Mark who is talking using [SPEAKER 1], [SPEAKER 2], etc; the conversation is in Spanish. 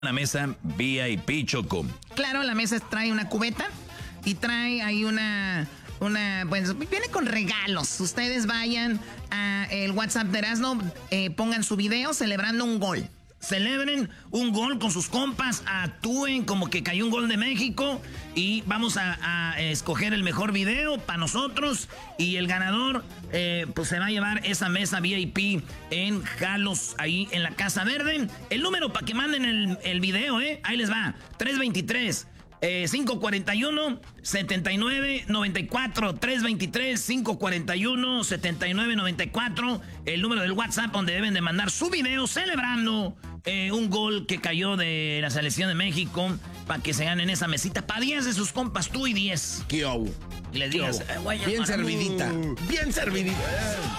[SPEAKER 1] La mesa VIP, Choco.
[SPEAKER 2] Claro, la mesa trae una cubeta y trae ahí pues viene con regalos. Ustedes vayan a el WhatsApp de Erasmo, pongan su video celebrando un gol. Celebren un gol con sus compas, actúen como que cayó un gol de México y vamos a escoger el mejor video para nosotros y el ganador pues se va a llevar esa mesa VIP en Jalos, ahí en la Casa Verde. El número para que manden el video, ahí les va, 323-541-7994, 323-541-7994, el número del WhatsApp donde deben de mandar su video celebrando un gol que cayó de la selección de México para que se ganen esa mesita para 10 de sus compas, tú y 10.
[SPEAKER 3] ¿Qué hubo?
[SPEAKER 2] Y les digas,
[SPEAKER 3] bien servidita, bien servidita.